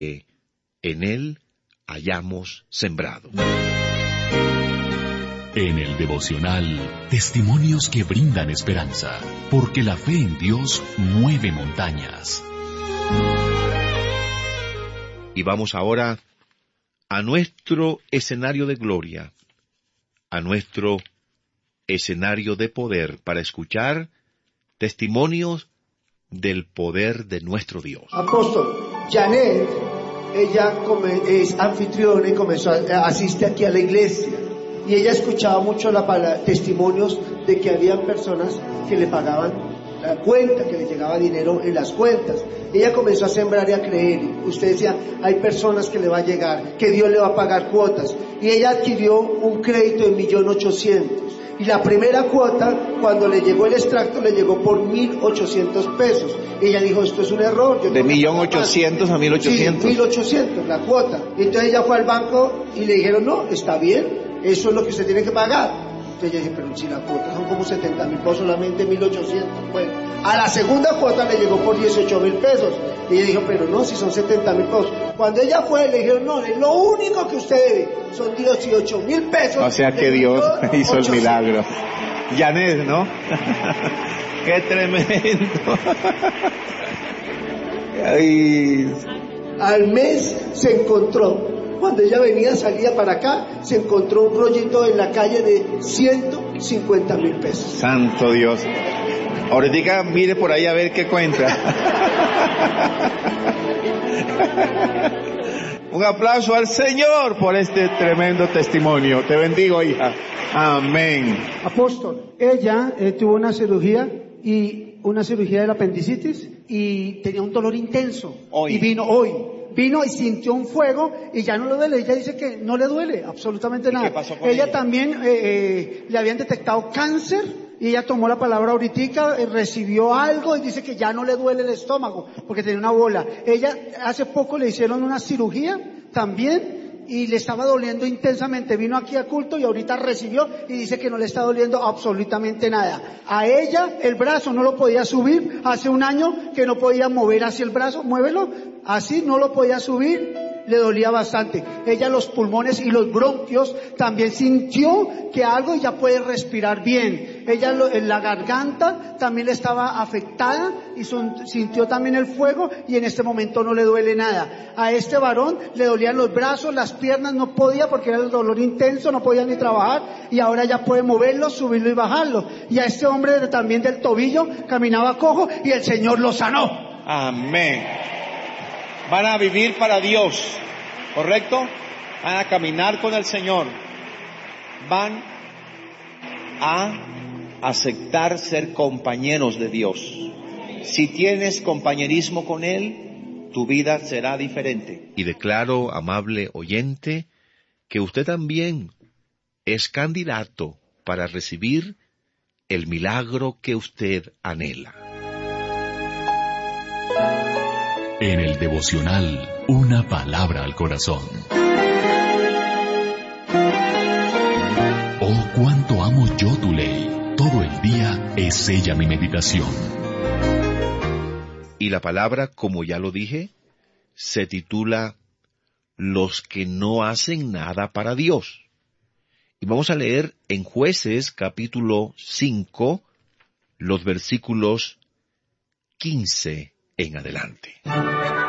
en Él hayamos sembrado. En el devocional, testimonios que brindan esperanza, porque la fe en Dios mueve montañas. Y vamos ahora a nuestro escenario de gloria, a nuestro escenario de poder, para escuchar testimonios del poder de nuestro Dios. Apóstol, Janet, ella es anfitriona y asiste aquí a la iglesia. Y ella escuchaba mucho testimonios de que había personas que le pagaban la cuenta, que le llegaba dinero en las cuentas. Ella comenzó a sembrar y a creer. Usted decía, hay personas que le va a llegar, que Dios le va a pagar cuotas. Y ella adquirió un crédito de 1.800.000. Y la primera cuota, cuando le llegó el extracto, le llegó por 1.800 pesos. Ella dijo, esto es un error. ¿De 1.800.000 a 1.800.000? Sí, 1.800.000 la cuota. Entonces ella fue al banco y le dijeron, no, está bien, eso es lo que usted tiene que pagar. Entonces ella dice, pero si la cuota son como 70.000 pesos, solamente 1.800. Bueno, a la segunda cuota le llegó por 18.000 pesos. Y ella dijo, pero no, si son 70.000 pesos. Cuando ella fue, le dijeron, no, lo único que usted debe son 18.000 pesos. O sea que Dios hizo el milagro. Janet, ¿no? ¡Qué tremendo! Ay. Al mes se encontró, cuando ella salía para acá, se encontró un rollito en la calle de 150.000 pesos. Santo Dios. Ahorita mire por ahí a ver qué cuenta. Un aplauso al Señor por este tremendo testimonio. Te bendigo, hija. Amén. Apóstol, ella tuvo una cirugía de la apendicitis y tenía un dolor intenso. Hoy. Y vino y sintió un fuego y ya no le duele. Ella dice que no le duele absolutamente nada. ¿Qué pasó con ella? ella? También le habían detectado cáncer y ella tomó la palabra ahorita, recibió algo y dice que ya no le duele el estómago porque tenía una bola. Ella hace poco le hicieron una cirugía también y le estaba doliendo intensamente. Vino aquí a culto y ahorita recibió y dice que no le está doliendo absolutamente nada. A ella el brazo no lo podía subir, hace un año que no podía mover así el brazo, muévelo, así no lo podía subir, le dolía bastante. Ella los pulmones y los bronquios también sintió que algo y ya puede respirar bien. Ella en la garganta también le estaba afectada y sintió también el fuego y en este momento no le duele nada. A este varón le dolían los brazos, las piernas, no podía porque era el dolor intenso, no podía ni trabajar y ahora ya puede moverlo, subirlo y bajarlo. Y a este hombre también del tobillo caminaba cojo y el Señor lo sanó. Amén. Van a vivir para Dios, ¿correcto? Van a caminar con el Señor. Van a aceptar ser compañeros de Dios. Si tienes compañerismo con Él, tu vida será diferente. Y declaro, amable oyente, que usted también es candidato para recibir el milagro que usted anhela. En el devocional, una palabra al corazón. Oh, cuánto amo yo tu ley. Todo el día es ella mi meditación. Y la palabra, como ya lo dije, se titula Los que no hacen nada para Dios. Y vamos a leer en Jueces capítulo 5, los versículos 15 en adelante.